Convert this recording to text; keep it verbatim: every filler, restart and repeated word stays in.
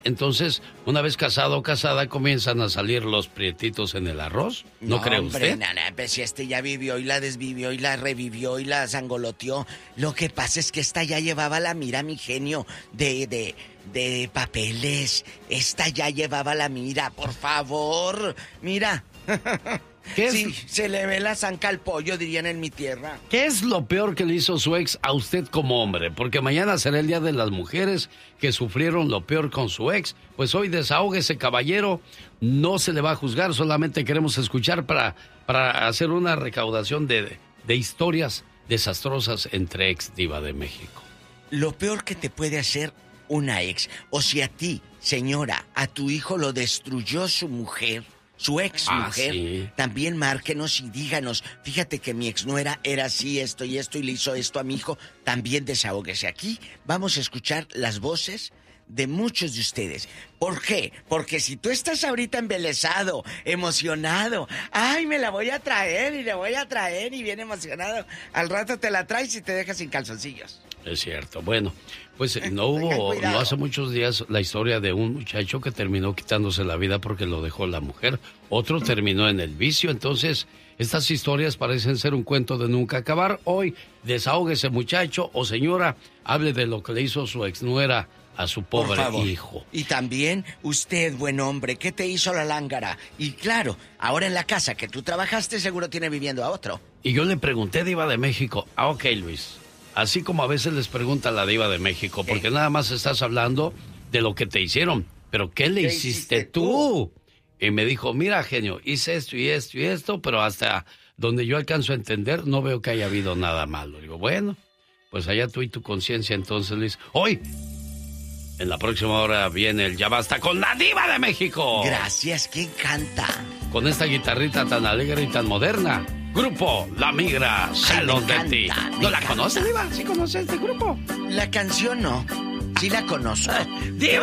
Entonces, una vez casado o casada, comienzan a salir los prietitos en el arroz. ¿No, ¿No cree usted? Hombre, nana, pues si este ya vivió y la desvivió y la revivió y la zangoloteó. Lo que pasa es que esta ya llevaba la mira, mi genio, de, de, de papeles. Esta ya llevaba la mira, por favor. Mira. ¿Qué es? Sí, se le ve la zanca al pollo, dirían en mi tierra. ¿Qué es lo peor que le hizo su ex a usted como hombre? Porque mañana será el Día de las Mujeres que sufrieron lo peor con su ex. Pues hoy desahóguese, caballero. No se le va a juzgar, solamente queremos escuchar para, para hacer una recaudación de, de historias desastrosas entre ex diva de México. Lo peor que te puede hacer una ex, o si a ti, señora, a tu hijo lo destruyó su mujer... Su ex mujer, ah, sí. También márquenos y díganos, fíjate que mi ex nuera era así, esto y esto, y le hizo esto a mi hijo, también desahóguese. Aquí vamos a escuchar las voces de muchos de ustedes. ¿Por qué? Porque si tú estás ahorita embelesado, emocionado, ay, me la voy a traer y le voy a traer y bien emocionado, al rato te la traes y te dejas sin calzoncillos. Es cierto. Bueno, pues no hubo, no hace muchos días, la historia de un muchacho que terminó quitándose la vida porque lo dejó la mujer. Otro terminó en el vicio. Entonces, estas historias parecen ser un cuento de nunca acabar. Hoy, desahóguese, muchacho o señora, hable de lo que le hizo su exnuera a su pobre hijo. Y también usted, buen hombre, ¿qué te hizo la lángara? Y claro, ahora en la casa que tú trabajaste seguro tiene viviendo a otro. Y yo le pregunté, diva de México, ah, ok, Luis, así como a veces les pregunta la diva de México, porque ¿Eh? Nada más estás hablando de lo que te hicieron, pero ¿qué le ¿Qué hiciste, hiciste tú? tú? Y me dijo, mira, genio, hice esto y esto y esto, pero hasta donde yo alcanzo a entender, no veo que haya habido nada malo. Digo, bueno, pues allá tú y tu conciencia. Entonces, Luis, hoy, en la próxima hora viene el Ya Basta con la diva de México. Gracias, ¿quién canta? Con esta guitarrita tan alegre y tan moderna. Grupo La Migra, Celos de Ti. ¿No la conoces, diva? ¿Sí conoces este grupo? La canción no, sí la conozco. ¡Diva!